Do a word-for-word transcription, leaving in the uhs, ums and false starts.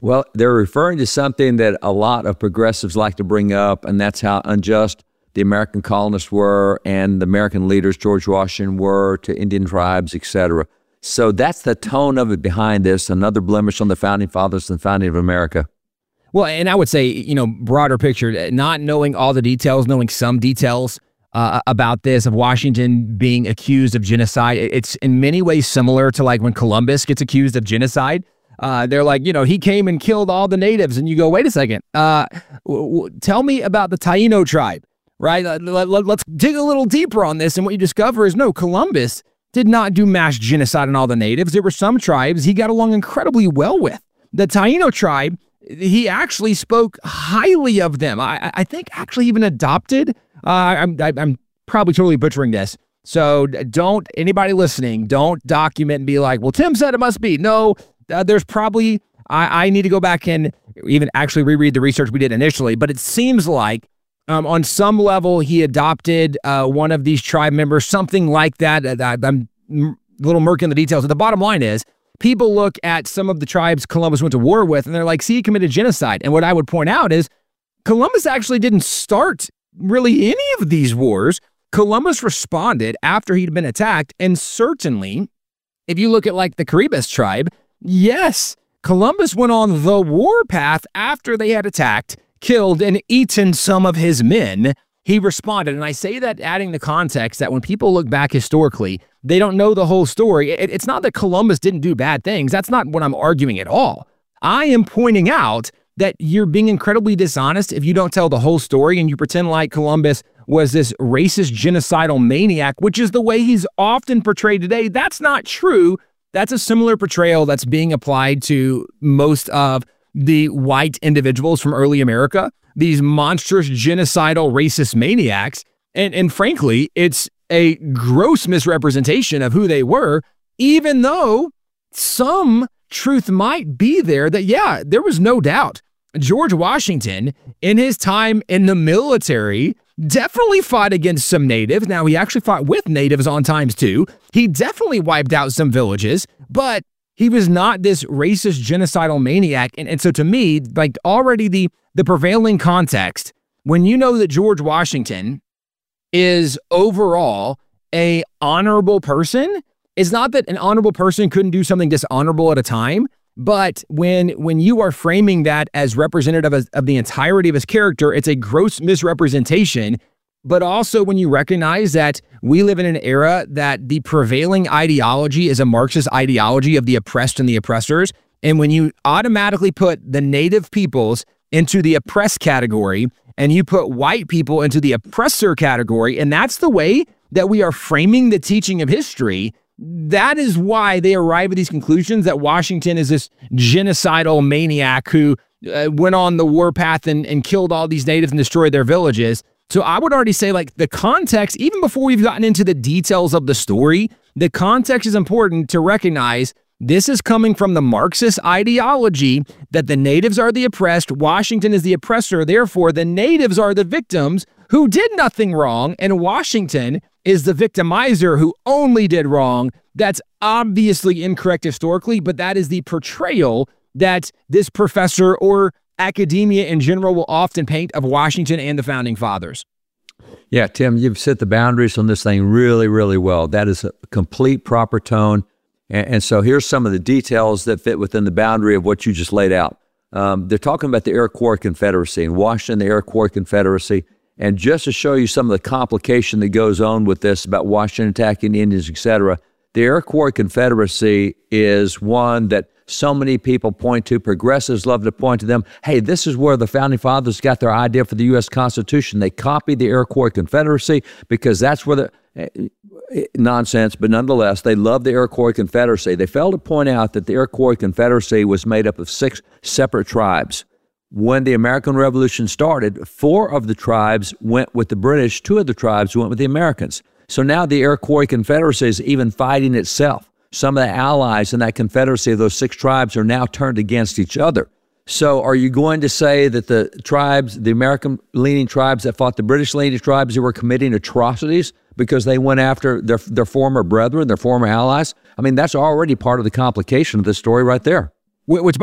Well, they're referring to something that a lot of progressives like to bring up, and that's how unjust the American colonists were and the American leaders, George Washington, were to Indian tribes, et cetera. So that's the tone of it behind this, another blemish on the Founding Fathers and the founding of America. Well, and I would say, you know, broader picture, not knowing all the details, knowing some details uh, about this, of Washington being accused of genocide, it's in many ways similar to like when Columbus gets accused of genocide. Uh, they're like, you know, he came and killed all the natives. And you go, wait a second, uh, w- w- tell me about the Taino tribe, right? Let, let, let's dig a little deeper on this. And what you discover is, no, Columbus did not do mass genocide on all the natives. There were some tribes he got along incredibly well with. The Taino tribe, he actually spoke highly of them. I, I think actually even adopted. Uh, I'm, I'm probably totally butchering this. So don't, anybody listening, don't document and be like, well, Tim said it must be. No, uh, there's probably, I, I need to go back and even actually reread the research we did initially, but it seems like um, on some level he adopted uh, one of these tribe members, something like that. I, I'm a little murky in the details, but the bottom line is, people look at some of the tribes Columbus went to war with, and they're like, see, he committed genocide. And what I would point out is Columbus actually didn't start really any of these wars. Columbus responded after he'd been attacked. And certainly, if you look at like the Caribes tribe, yes, Columbus went on the war path after they had attacked, killed, and eaten some of his men. He responded. And I say that adding the context that when people look back historically, they don't know the whole story. It, it's not that Columbus didn't do bad things. That's not what I'm arguing at all. I am pointing out that you're being incredibly dishonest if you don't tell the whole story and you pretend like Columbus was this racist, genocidal maniac, which is the way he's often portrayed today. That's not true. That's a similar portrayal that's being applied to most of the white individuals from early America, these monstrous, genocidal, racist maniacs. And, and frankly, it's a gross misrepresentation of who they were, even though some truth might be there that, yeah, there was no doubt. George Washington, in his time in the military, definitely fought against some natives. Now, he actually fought with natives on times too. He definitely wiped out some villages, but he was not this racist, genocidal maniac. And, and so to me, like already the, the prevailing context, when you know that George Washington is overall a honorable person, it's not that an honorable person couldn't do something dishonorable at a time, but when when you are framing that as representative of, of the entirety of his character, it's a gross misrepresentation. But also when you recognize that we live in an era that the prevailing ideology is a Marxist ideology of the oppressed and the oppressors, and when you automatically put the native peoples into the oppressed category, and you put white people into the oppressor category, and that's the way that we are framing the teaching of history, that is why they arrive at these conclusions that Washington is this genocidal maniac who uh, went on the war path and, and killed all these natives and destroyed their villages. So I would already say, like, the context, even before we've gotten into the details of the story, the context is important to recognize this is coming from the Marxist ideology that the natives are the oppressed, Washington is the oppressor, therefore the natives are the victims who did nothing wrong, and Washington is the victimizer who only did wrong. That's obviously incorrect historically, but that is the portrayal that this professor or academia in general will often paint of Washington and the Founding Fathers. Yeah, Tim, you've set the boundaries on this thing really, really well. That is a complete proper tone. And, and so here's some of the details that fit within the boundary of what you just laid out. Um, they're talking about the Iroquois Confederacy and Washington, the Iroquois Confederacy. And just to show you some of the complication that goes on with this about Washington attacking Indians, et cetera, the Iroquois Confederacy is one that so many people point to. Progressives love to point to them. Hey, this is where the Founding Fathers got their idea for the U S Constitution. They copied the Iroquois Confederacy because that's where the uh, nonsense, but nonetheless, they love the Iroquois Confederacy. They fail to point out that the Iroquois Confederacy was made up of six separate tribes. When the American Revolution started, four of the tribes went with the British, two of the tribes went with the Americans. So now the Iroquois Confederacy is even fighting itself. Some of the allies in that confederacy of those six tribes are now turned against each other. So are you going to say that the tribes, the American-leaning tribes that fought the British-leaning tribes, they were committing atrocities because they went after their, their former brethren, their former allies? I mean, that's already part of the complication of this story right there. Which,